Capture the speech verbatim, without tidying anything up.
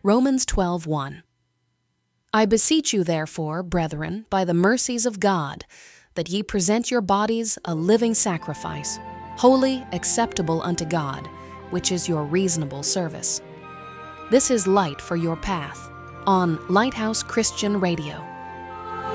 Romans twelve one. I beseech you therefore, brethren, by the mercies of God, that ye present your bodies a living sacrifice, holy, acceptable unto God, which is your reasonable service. This is Light for Your Path on Lighthouse Christian Radio.